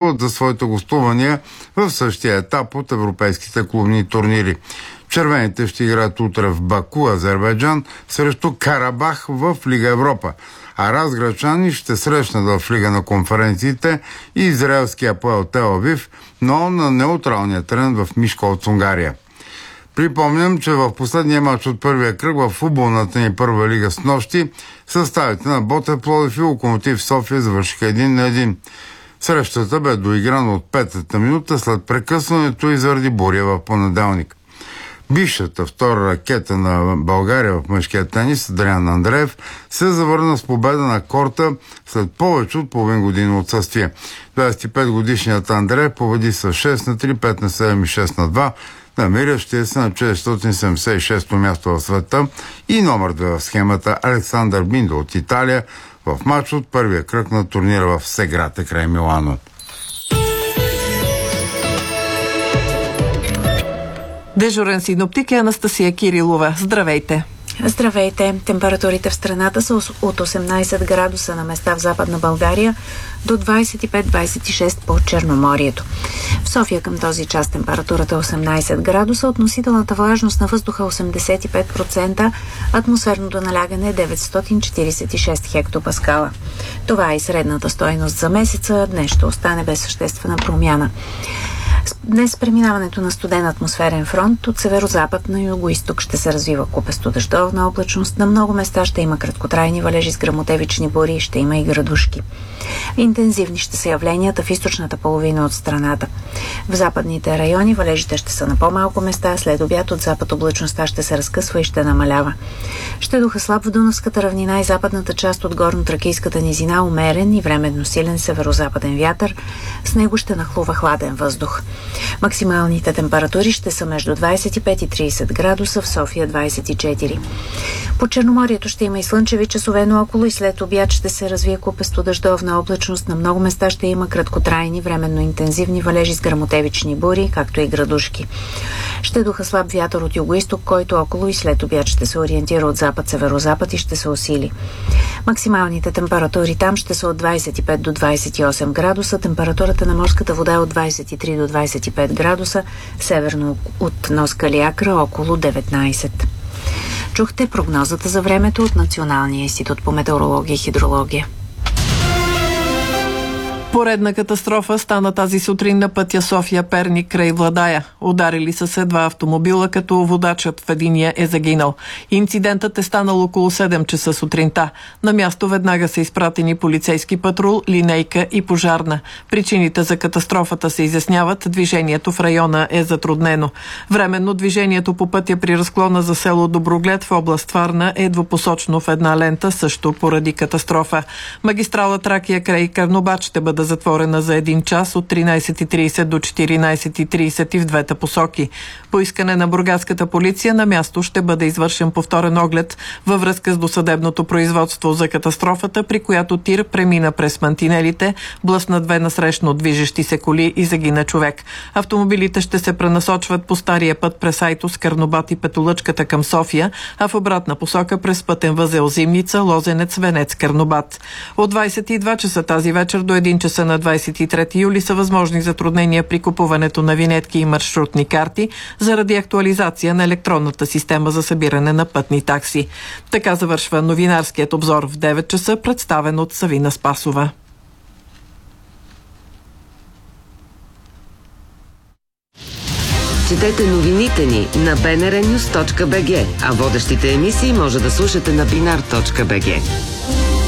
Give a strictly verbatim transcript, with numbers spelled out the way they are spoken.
рискуват за своите гостувания в същия етап от европейските клубни турнири. Червените ще играят утре в Баку, Азербайджан, срещу Карабах в Лига Европа, а разграчани ще срещнат в Лига на конференциите и израелския Апоел Тел Авив, но на неутралния терен в Мишколц, Унгария. Припомням, че в последния мач от първия кръг в футболната ни първа лига с нощи съставите на Ботев Пловдив и Локомотив София завършиха един на един. Срещата бе доиграна от петата минута след прекъсването и заради буря в понеделник. Бившата втора ракета на България в мъжкия тенис, Адриан Андреев, се завърна с победа на корта след повече от половин година отсъствие. двадесет и пет годишният Андреев победи с шест на три, пет на седем и шест на два, намиращия се на четиристотин седемдесет и шесто място в света, и номер две в схемата Александър Биндо от Италия в матч от първия кръг на турнира в Сеграте край Милано. Дежурен синоптик е Анастасия Кирилова. Здравейте! Здравейте! Температурите в страната са от осемнадесет градуса на места в Западна България до двадесет и пет до двадесет и шест по Черноморието. В София към този час температурата е осемнадесет градуса, относителната влажност на въздуха осемдесет и пет процента, атмосферното налягане е деветстотин четиридесет и шест хектопаскала. Това е и средната стойност за месеца. Днес ще остане без съществена промяна. Днес преминаването на студен атмосферен фронт от северо-запад на юго-исток ще се развива купесто дъждовна облачност. На много места ще има краткотрайни валежи с гръмотевични бури и ще има и градушки. Интензивни ще са явленията в източната половина от страната. В западните райони валежите ще са на по-малко места, след обяд от запад облачността ще се разкъсва и ще намалява. Ще духа слаб в Дунавската равнина и западната част от горно-тракийската низина, умерен и временно силен северо-западен вятър. С него ще нахлува хладен въздух. Максималните температури ще са между двадесет и пет и тридесет градуса, в София двадесет и четири. По Черноморието ще има и слънчеви часове, но около и след обяд ще се развие купесто дъждовна облачност. На много места ще има краткотрайни, временно интензивни валежи с гръмотевични бури, както и градушки. Ще духа слаб вятър от юго-исток, който около и след обяд ще се ориентира от запад-северозапад и ще се усили. Максималните температури там ще са от двадесет и пет до двадесет и осем градуса, температурата на морската вода е от двадесет и три до двадесет и пет градуса, северно от нос Калиакра около деветнадесет. Чухте прогнозата за времето от Националния институт по метеорология и хидрология. Поредна катастрофа стана тази сутрин на пътя София-Перник край Владая. Ударили са се два автомобила, като водачът в единия е загинал. Инцидентът е станал около седем часа сутринта. На място веднага са изпратени полицейски патрул, линейка и пожарна. Причините за катастрофата се изясняват. Движението в района е затруднено. Временно движението по пътя при разклона за село Доброглед в област Варна е двупосочно в една лента, също поради катастрофа. Магистрала Тракия край Карнобат ще бъде затворена за един час от тринадесет и тридесет до четиринадесет и тридесет и в двете посоки. По искане на бургаската полиция на място ще бъде извършен повторен оглед във връзка с досъдебното производство за катастрофата, при която тир премина през мантинелите, блъсна две насрещно движещи се коли и загина човек. Автомобилите ще се пренасочват по стария път през Айтос, Карнобат и Петолъчката към София, а в обратна посока през пътен възел Зимница, Лозенец, Венец, Карнобат. От двадесет и два часа тази вечер до един час на двадесет и трети юли са възможни затруднения при купуването на винетки и маршрутни карти заради актуализация на електронната система за събиране на пътни такси. Така завършва новинарският обзор в девет часа, представен от Савина Спасова. Четете новините ни на би ен ар нюз точка би джи, а водещите емисии може да слушате на бинар точка би джи.